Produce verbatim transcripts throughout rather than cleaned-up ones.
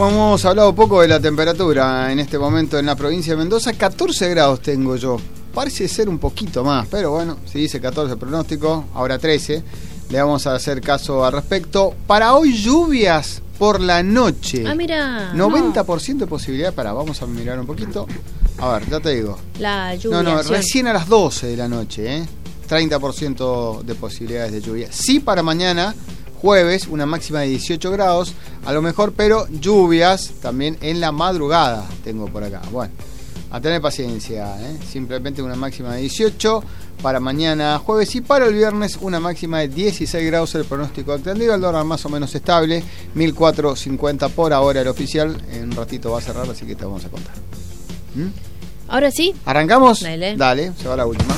Hemos hablado un poco de la temperatura en este momento en la provincia de Mendoza. catorce grados tengo yo. Parece ser un poquito más, pero bueno, si dice catorce el pronóstico, ahora trece. Le vamos a hacer caso al respecto. Para hoy, lluvias por la noche. Ah, mira. noventa por ciento de posibilidad. Para, vamos a mirar un poquito. A ver, ya te digo. La lluvia. No, no, recién a las doce de la noche, ¿eh? treinta por ciento de posibilidades de lluvia. Sí, para mañana, jueves, una máxima de dieciocho grados, a lo mejor, pero lluvias también en la madrugada tengo por acá. Bueno, a tener paciencia, ¿eh? Simplemente una máxima de dieciocho para mañana jueves, y para el viernes una máxima de dieciséis grados, el pronóstico extendido, el dólar más o menos estable, mil cuatrocientos cincuenta por ahora el oficial. En un ratito va a cerrar, así que te vamos a contar. ¿Mm? Ahora sí. ¿Arrancamos? Dale. Dale, se va la última.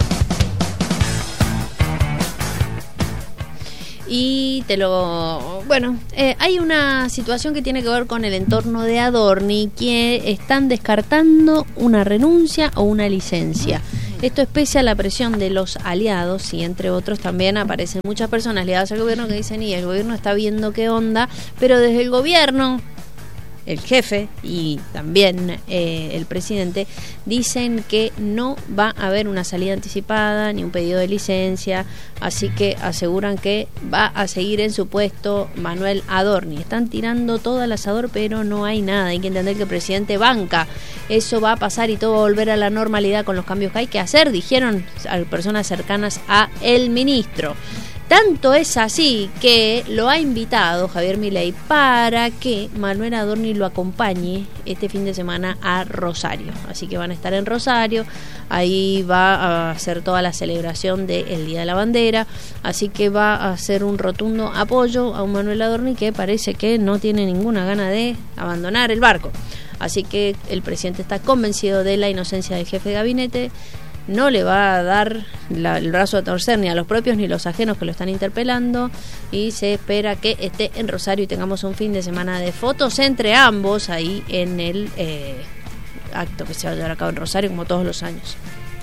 Y te lo... Bueno, eh, hay una situación que tiene que ver con el entorno de Adorni, que están descartando una renuncia o una licencia. Esto es pese a la presión de los aliados, y entre otros también aparecen muchas personas ligadas al gobierno que dicen, y el gobierno está viendo qué onda, pero desde el gobierno, el jefe y también eh, el presidente dicen que no va a haber una salida anticipada ni un pedido de licencia, así que aseguran que va a seguir en su puesto Manuel Adorni. Están tirando todo al asador, pero no hay nada. Hay que entender que el presidente banca. Eso va a pasar y todo va a volver a la normalidad con los cambios que hay que hacer, dijeron a personas cercanas a el ministro. Tanto es así que lo ha invitado Javier Milei para que Manuel Adorni lo acompañe este fin de semana a Rosario. Así que van a estar en Rosario, ahí va a hacer toda la celebración del Día de la Bandera, así que va a hacer un rotundo apoyo a un Manuel Adorni que parece que no tiene ninguna gana de abandonar el barco. Así que el presidente está convencido de la inocencia del jefe de gabinete. No le va a dar la, el brazo a torcer ni a los propios ni a los ajenos que lo están interpelando, y se espera que esté en Rosario y tengamos un fin de semana de fotos entre ambos ahí en el eh, acto que se va a llevar a cabo en Rosario, como todos los años,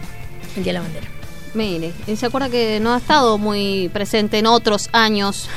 el Día de la Bandera. Mire, se acuerda que no ha estado muy presente en otros años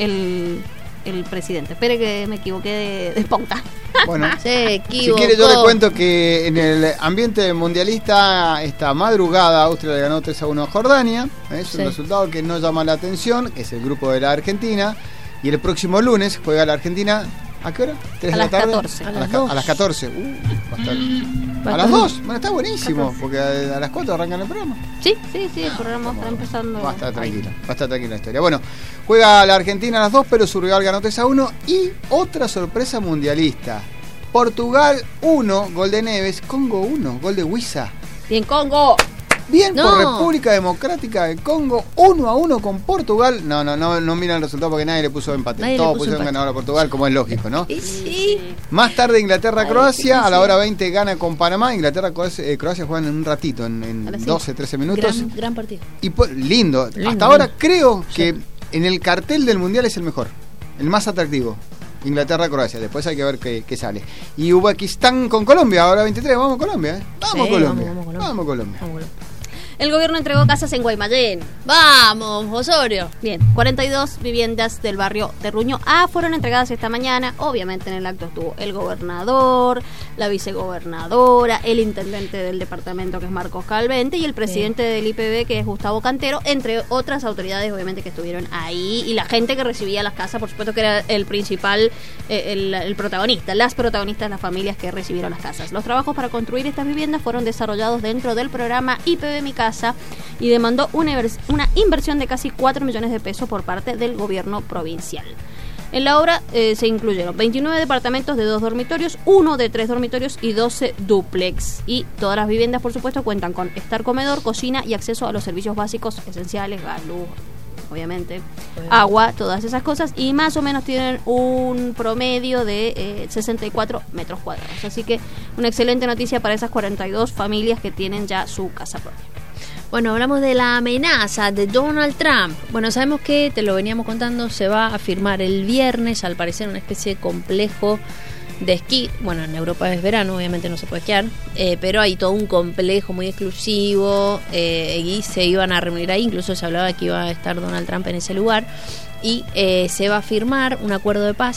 el, el presidente. Espere que me equivoqué de, de pauta. Bueno, se equivocó. Si quiere yo le cuento que en el ambiente mundialista, esta madrugada Austria le ganó tres a uno a Jordania. Es sí. Un resultado que no llama la atención, que es el grupo de la Argentina. Y el próximo lunes juega la Argentina. ¿A qué hora? ¿tres de la tarde? catorce. A, a las dos. A las catorce. Uh, va a estar... ¿A las dos? Bueno, está buenísimo, catorce. Porque a, a las cuatro arrancan el programa. Sí, sí, sí, el programa está empezando. Va a estar tranquila, va a estar tranquila la historia. Bueno, juega la Argentina a las dos, pero su rival ganó tres a uno. Y otra sorpresa mundialista. Portugal uno, gol de Neves. Congo uno, gol de Huiza. Bien, Congo. Bien no. por República Democrática de Congo, uno a uno con Portugal. No, no, no, no miran el resultado porque nadie le puso empate. Nadie Todos puso pusieron empate. ganador a Portugal, como es lógico, ¿no? Sí, sí. Más tarde Inglaterra-Croacia, Ay, a la hora veinte gana con Panamá. Inglaterra-Croacia eh, Croacia juegan en un ratito, en, en doce, trece minutos. Gran, gran partido. Y pues, lindo. lindo. Hasta ahora lindo. creo Sí. que en el cartel del Mundial es el mejor, el más atractivo. Inglaterra-Croacia, después hay que ver qué, qué sale. Y Uzbekistán con Colombia, ahora veintitrés, vamos Colombia, ¿eh? Vamos, Sí, Colombia. vamos, vamos Colombia. Vamos Colombia. Vamos, Colombia. El gobierno entregó casas en Guaymallén. Vamos, Osorio. Bien, cuarenta y dos viviendas del barrio Terruño A fueron entregadas esta mañana. Obviamente en el acto estuvo el gobernador, la vicegobernadora, el intendente del departamento, que es Marcos Calvente, y el presidente Bien. del I P B, que es Gustavo Cantero, entre otras autoridades obviamente que estuvieron ahí, y la gente que recibía las casas, por supuesto que era el principal, eh, el, el protagonista, las protagonistas, las familias que recibieron las casas. Los trabajos para construir estas viviendas fueron desarrollados dentro del programa I P B Mi Casa, y demandó una, una inversión de casi cuatro millones de pesos por parte del gobierno provincial. En la obra eh, se incluyeron veintinueve departamentos de dos dormitorios, uno de tres dormitorios y doce dúplex. Y todas las viviendas, por supuesto, cuentan con estar comedor, cocina y acceso a los servicios básicos esenciales, gas, luz, obviamente, obviamente, agua, todas esas cosas. Y más o menos tienen un promedio de eh, sesenta y cuatro metros cuadrados. Así que una excelente noticia para esas cuarenta y dos familias que tienen ya su casa propia. Bueno, hablamos de la amenaza de Donald Trump. Bueno, sabemos que, te lo veníamos contando, se va a firmar el viernes, al parecer, una especie de complejo de esquí. Bueno, en Europa es verano, obviamente no se puede esquiar, eh, pero hay todo un complejo muy exclusivo, eh, y se iban a reunir ahí, incluso se hablaba que iba a estar Donald Trump en ese lugar, y eh, se va a firmar un acuerdo de paz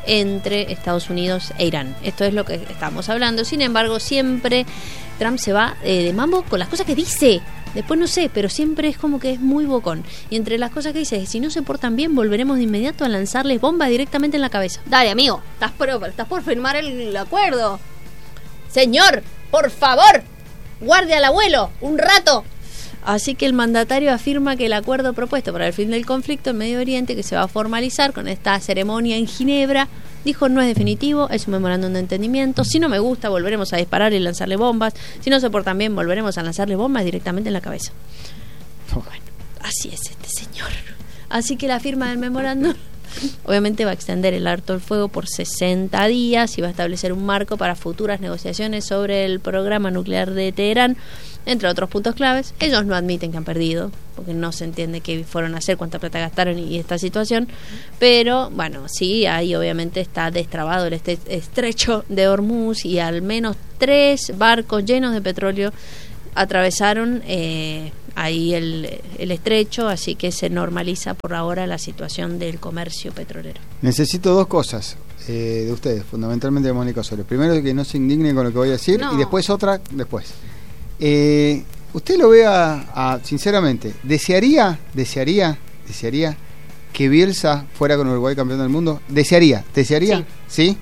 entre Estados Unidos e Irán. Esto es lo que estamos hablando. Sin embargo, siempre Trump se va eh, de mambo con las cosas que dice. Después no sé, pero siempre es como que es muy bocón. Y entre las cosas que dice, si no se portan bien, volveremos de inmediato a lanzarles bombas directamente en la cabeza. Dale, amigo, estás por, estás por firmar el acuerdo. Señor, por favor, guarde al abuelo un rato. Así que el mandatario afirma que el acuerdo propuesto para el fin del conflicto en Medio Oriente, que se va a formalizar con esta ceremonia en Ginebra, dijo no es definitivo, es un memorándum de entendimiento. Si no me gusta, volveremos a disparar y lanzarle bombas. Si no se portan bien, volveremos a lanzarle bombas directamente en la cabeza. Bueno, así es este señor. Así que la firma del memorándum obviamente va a extender el alto el fuego por sesenta días y va a establecer un marco para futuras negociaciones sobre el programa nuclear de Teherán, entre otros puntos claves. Ellos no admiten que han perdido, porque no se entiende qué fueron a hacer, cuánta plata gastaron y esta situación, pero bueno, sí, ahí obviamente está destrabado el este- estrecho de Hormuz y al menos tres barcos llenos de petróleo atravesaron eh, ahí el, el estrecho, así que se normaliza por ahora la situación del comercio petrolero. Necesito dos cosas eh, de ustedes, fundamentalmente de Mónica Osorio. Primero, que no se indigne con lo que voy a decir, No. y después otra, después. Eh, usted lo vea, a, sinceramente, ¿desearía, desearía, desearía que Bielsa fuera con Uruguay campeón del mundo? ¿Desearía? ¿Desearía? Sí. ¿Sí?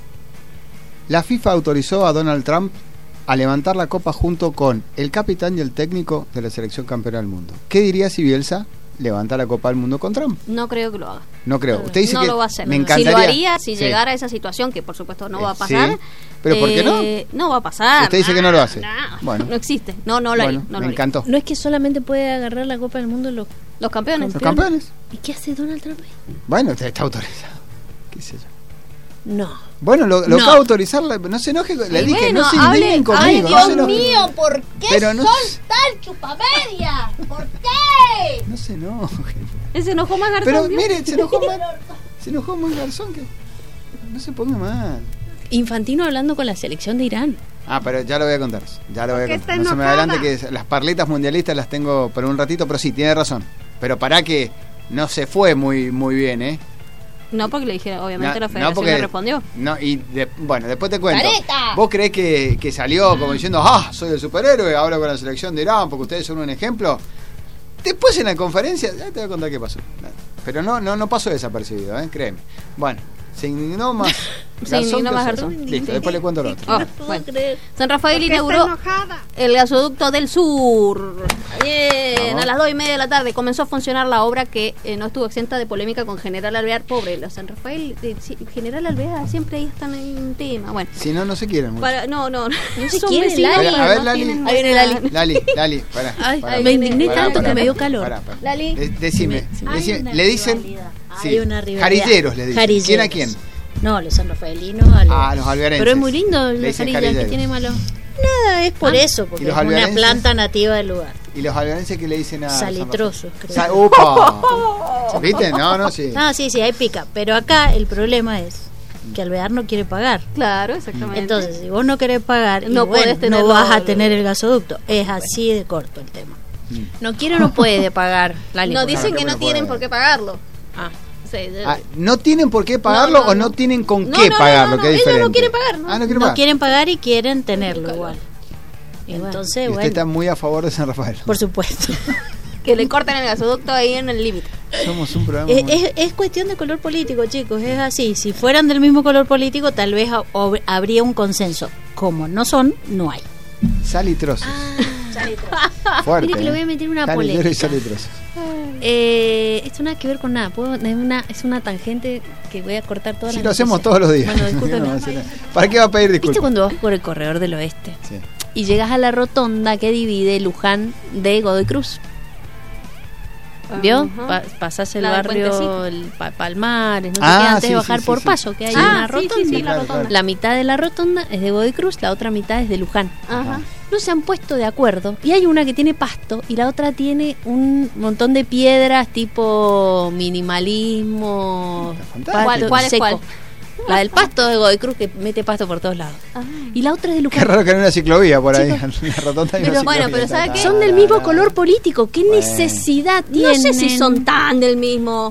La FIFA autorizó a Donald Trump a levantar la copa junto con el capitán y el técnico de la selección campeona del mundo. ¿Qué diría si Bielsa levanta la copa del mundo con Trump? No creo que lo haga. No creo. Usted dice no que lo va a hacer. me Si encantaría. lo haría, si Sí. llegara a esa situación, que por supuesto no Eh, va a pasar. sí. ¿Pero por qué no? eh, No va a pasar. Usted dice que no lo hace. No, Bueno. no existe. No, no lo Bueno, haría. No lo me haría. encantó. No es que solamente puede agarrar la Copa del Mundo los Los campeones. ¿Los campeones? ¿Y qué hace Donald Trump ahí? Bueno, está, está autorizado. ¿Qué sé yo? No. Bueno, lo, lo No. va a autorizar. la- No se enoje. Le Ay, dije, bueno, no se hable- indignen conmigo. ay, no Dios se enoje. mío, ¿por qué Pero no- son tan chupamedias? ¿Por qué? No se enoje. Él se enojó más Garzón. Pero ¿vio? mire, se enojó más. Se enojó más Garzón que. No se ponga mal. Infantino hablando con la selección de Irán. Ah, pero ya lo voy a contar. Ya lo voy a ¿Por qué contar. está No se me enojada? adelante que las parletas mundialistas las tengo por un ratito, pero sí, tiene razón. Pero para que no se fue muy muy bien, ¿eh? No, porque le dijeron, obviamente No, la no, federación porque- le respondió. No, y de- bueno, después te cuento. ¡Careta! ¿Vos creés que, que salió como diciendo, ah, soy el superhéroe, hablo con la selección de Irán porque ustedes son un ejemplo? Después en la conferencia, ya te voy a contar qué pasó. Pero no, no, no pasó desapercibido, ¿eh? Créeme. Bueno, se indignó más. Se indignó que más Garzón. Garzón. Listo, después le cuento lo otro. Oh, bueno. San Rafael inauguró el gasoducto del sur. Bien, Vamos. a las dos y media de la tarde comenzó a funcionar la obra que eh, no estuvo exenta de polémica con General Alvear. Pobre, los San Rafael, eh, sí, General Alvear siempre ahí están en tema. Bueno, Si no, no se quieren mucho. para, no, no, no se son quieren, vecinos, Lali. no A ver, Lali. tienen Ahí viene nada. Lali. Lali, Lali, pará. Ay, pará, me pará, indigné pará, tanto pará, que me dio pará, calor. pará, pará. Lali. De- decime, Sí, me- decime, Hay una le dicen rivalidad. sí, Hay una rivalidad. jarilleros, le dicen. Jarilleros. ¿Quién a quién? No, los sanrafaelinos a los... A los alvearenses. Pero es muy lindo Le la dicen jarilla, ¿qué jarilleros. tiene malo? Nada, es por Ah. eso, ¿Y porque los es una alvearenses? planta nativa del lugar. ¿Y los alvearenses que le dicen a Salitrosos, creo. Sa- ¡Upa! ¿Viste? No, no, sí. No, sí, sí, ahí pica. Pero acá el problema es que Alvear no quiere pagar. Claro, exactamente. Entonces, si vos no querés pagar, y No bueno, podés tener no vas a lo- tener el gasoducto. Es así de corto el tema. No quiere o no puede pagar. Lali, no por dicen no, que no no puede. tienen por qué pagarlo. Ah. Sí, de- Ah, ¿no tienen por qué pagarlo No, no, o no no. tienen con No, qué no, no, pagarlo? no, que es ellos no diferente. quieren pagar, ¿no? Ah, no quieren No pagar. quieren pagar y quieren tenerlo igual. Y bueno. Entonces, Y usted bueno, está muy a favor de San Rafael. por supuesto. que le corten el gasoducto ahí en el límite. Somos un programa. es, muy- es, es cuestión de color político, chicos, es así. Si fueran del mismo color político, tal vez ha- ob- habría un consenso. Como no son, no hay. Sal y trozos. Ah, Fuerte. mire que le voy a ¿eh? meter una Sal y polémica. y sal y trozos. Eh, esto nada que ver con nada. ¿Puedo? Es, una, es una tangente que voy a cortar todas Si las lo hacemos noticias. todos los días. Bueno, discúlpeme. No va a hacer nada. ¿Para qué va a pedir ¿Viste disculpas? cuando vas por el corredor del oeste Sí. y llegas a la rotonda que divide Luján de Godoy Cruz? ¿Vio? Ajá. Pa- pasás el La del barrio puentecito. el Pa- Palmares, no sé Ah, qué, antes sí, de bajar sí, por sí, paso, sí. que hay Ah, una sí, rotonda. sí, sí, la Claro, rotonda. claro. La mitad de la rotonda es de Godoy Cruz, la otra mitad es de Luján. Ajá. No se han puesto de acuerdo y hay una que tiene pasto y la otra tiene un montón de piedras tipo minimalismo. Está fantástico. pasto ¿Cuál- cuál es seco. cuál? La del pasto de Godoy Cruz que mete pasto por todos lados. Ah. Y la otra es de Qué Luján. raro que no hay una ciclovía por ahí. Chicos, En la rotonda hay pero- una bueno, ciclovía. pero ¿sabe qué? Son del mismo color político. ¿Qué Bueno. necesidad No tienen? sé si son tan del mismo.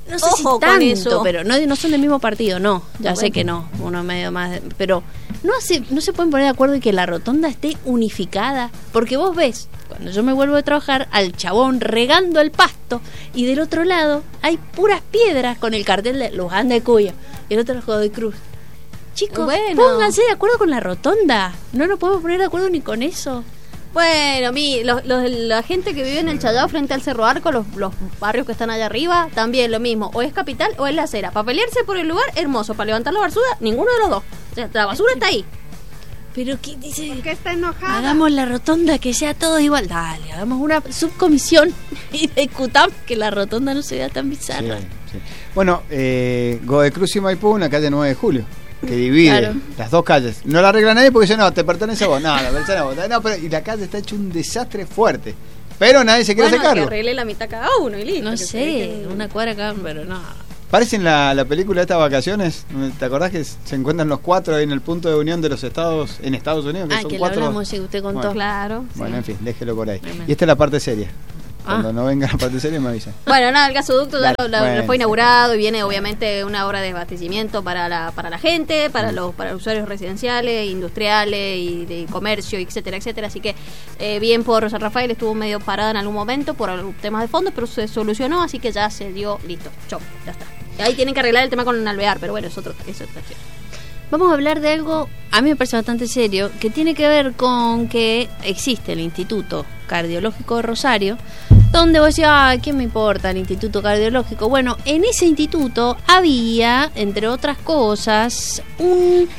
No sé Ojo si con tanto, eso. pero no, no son del mismo partido, no. Ya Bueno. sé que no, uno medio más. de- pero no se, no se pueden poner de acuerdo y que la rotonda esté unificada. Porque vos ves, cuando yo me vuelvo de trabajar, al chabón regando el pasto y del otro lado hay puras piedras con el cartel de Luján de Cuyo y el otro es Godoy Cruz. Chicos, Bueno. pónganse de acuerdo con la rotonda. No nos podemos poner de acuerdo ni con eso. Bueno, mi, los, los- la gente que vive en el Challao frente al Cerro Arco, los, los barrios que están allá arriba, también lo mismo. O es capital o es la acera. Para pelearse por el lugar, hermoso. Para levantar la basura, ninguno de los dos. O sea, la basura está ahí. Pero ¿qué dice? ¿Por qué está enojada? Hagamos la rotonda que sea todo igual. Dale, hagamos una subcomisión y discutamos que la rotonda no se vea tan bizarra. Sí, sí. Bueno, eh, Godoy Cruz y Maipú, una calle nueve de julio, que divide Claro. las dos calles. No la arregla nadie porque dice, no, te pertenece a vos. No, la pertenece a vos. No, pero, y la calle está hecho un desastre fuerte. Pero nadie se quiere Bueno, hacer que cargo. arregle la mitad cada uno y listo. No que sé, se dediquen- una cuadra acá, pero no. Parecen la, la película de estas vacaciones. ¿Te acordás que se encuentran los cuatro ahí en el punto de unión de los estados, en Estados Unidos? Que Ah, son que lo cuatro. hablamos, sí, usted contó. Bueno. Claro. sí. Bueno, en fin, déjelo por ahí. Tremendo. Y esta es la parte seria. Ah. Cuando no venga la parte seria me avisan. Bueno, nada, el gasoducto ya Dale, lo, lo- bueno, lo fue sí. inaugurado y viene obviamente una obra de abastecimiento para la para la gente, para los para los usuarios residenciales, industriales y de comercio, etcétera, etcétera. Así que eh, bien por San Rafael, estuvo medio parada en algún momento por algún temas de fondo, pero se solucionó, así que ya se dio listo. Chau, ya está. Ahí tienen que arreglar el tema con Alvear, pero bueno, es otro es otra cuestión. Vamos a hablar de algo, a mí me parece bastante serio, que tiene que ver con que existe el Instituto Cardiológico de Rosario, donde vos decís, ah, ¿qué me importa el Instituto Cardiológico? Bueno, en ese instituto había, entre otras cosas, un,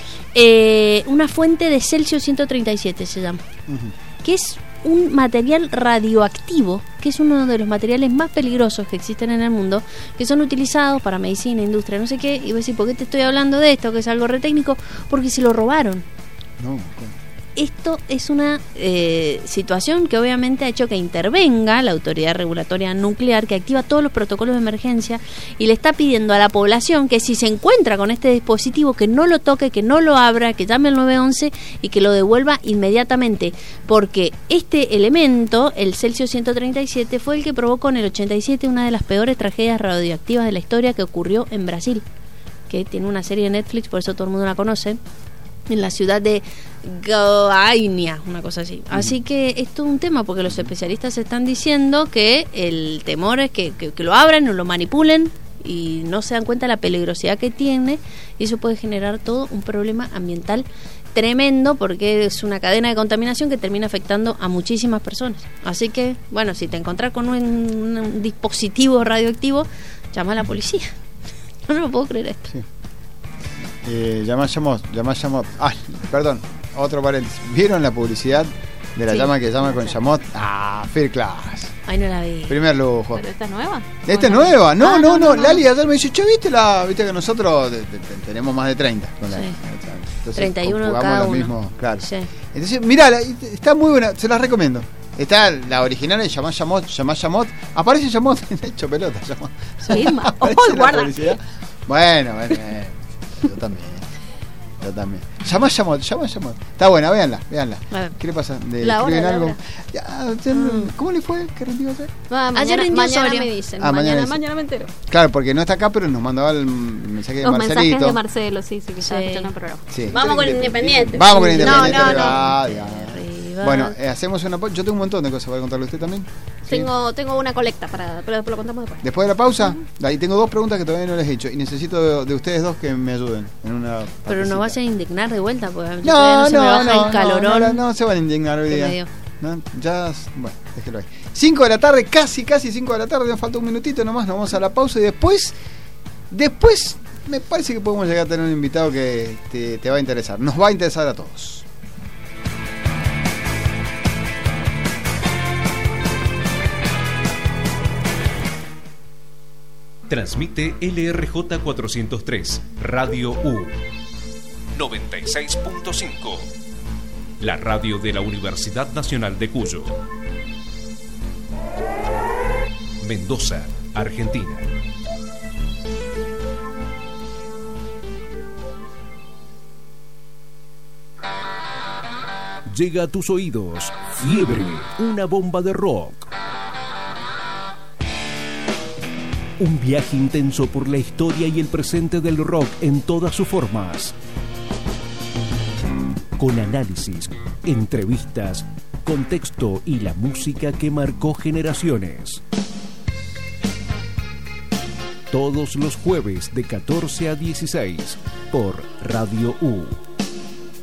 eh, una fuente de Celsius ciento treinta y siete, se llama, Ujú. que es un material radioactivo, que es uno de los materiales más peligrosos que existen en el mundo, que son utilizados para medicina, industria, no sé qué, y vos decís, ¿por qué te estoy hablando de esto? Que es algo re técnico, porque se lo robaron. No, ¿cómo? Esto es una eh, situación que obviamente ha hecho que intervenga la Autoridad Regulatoria Nuclear, que activa todos los protocolos de emergencia y le está pidiendo a la población que si se encuentra con este dispositivo, que no lo toque, que no lo abra, que llame al nueve once y que lo devuelva inmediatamente, porque este elemento, el Celsius ciento treinta y siete, fue el que provocó en el ochenta y siete una de las peores tragedias radioactivas de la historia, que ocurrió en Brasil, que tiene una serie de Netflix, por eso todo el mundo la conoce, en la ciudad de Goiânia, una cosa así. Así que esto es un tema, porque los especialistas están diciendo que el temor es que, que, que lo abran o lo manipulen y no se dan cuenta de la peligrosidad que tiene, y eso puede generar todo un problema ambiental tremendo, porque es una cadena de contaminación que termina afectando a muchísimas personas. Así que, bueno, si te encontrás con un, un dispositivo radioactivo, llama a la policía. No me lo puedo creer esto. Sí. Eh, llama llamó, llama llamó. Ah, perdón, otro paréntesis. ¿Vieron la publicidad de la Sí. llama que llama con Chamot? Ah, First Class. Ay, no la vi. Primer lujo. ¿Pero esta es nueva? ¿Esta es ¿O no? nueva? No, Ah, no, no, Lali ayer me dice, che, ¿viste la? Viste que nosotros de- de- de- tenemos más de treinta con la- Sí. Entonces, treinta y uno jugamos cada lo uno. mismo, claro. Sí. Entonces, mirá, la- está muy buena, se las recomiendo. Está la original de Llamá Llamot, Llamá Llamot. Aparece Llamot, hecho pelota, Llamot. Sí, ma- Aparece ¡Oh, la guarda! publicidad. Bueno, bueno, eh, yo también. Yo también. Llamá Llamot, Llamá Llamot. Está buena, véanla, véanla. A ver. ¿Qué le pasa? ¿De, La hora, ¿Escriben la algo? hora. Ya, ayer- ¿Cómo le fue? ¿Qué rindió ayer? Ah, Ayer mañana, rindió mañana Osorio. me dicen. Ah, mañana mañana, dicen. mañana me entero. Claro, porque no está acá, pero nos mandaba el mensaje de Los Marcelito. mensajes de Marcelo, sí, sí, que estaba Sí. escuchando el programa. Sí. Vamos con Independiente. Vamos con Independiente. No, no, no. Ah, ya. Arriba. Bueno, eh, hacemos una pausa. Yo tengo un montón de cosas para contarle a usted también. ¿Sí? Tengo, tengo una colecta, para, pero después lo contamos después. Después de la pausa, ahí tengo dos preguntas que todavía no les he hecho y necesito de, de ustedes dos que me ayuden en una. Pero no partecita. vas a indignar de vuelta, porque No, todavía no se me no, baja no, el calorón. no, no, no se van a indignar hoy que día. me dio. No, ya, bueno, déjelo ahí. cinco de la tarde, casi, casi cinco de la tarde, nos falta un minutito nomás, nos vamos a la pausa y después, después me parece que podemos llegar a tener un invitado que te, te va a interesar, nos va a interesar a todos. Transmite L R J cuatrocientos tres, Radio U, noventa y seis punto cinco, la radio de la Universidad Nacional de Cuyo. Mendoza, Argentina. Llega a tus oídos Fiebre, una bomba de rock. Un viaje intenso por la historia y el presente del rock en todas sus formas. Con análisis, entrevistas, contexto y la música que marcó generaciones. Todos los jueves de catorce a dieciséis por Radio U.